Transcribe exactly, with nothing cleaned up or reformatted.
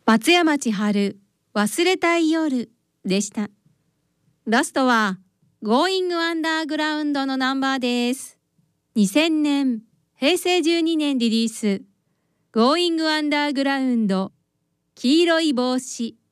松山千春忘れたい夜でした。ラストは Going Underground のナンバーです。にせんねん、平成じゅうにねんリリース Going Underground 黄色い帽子。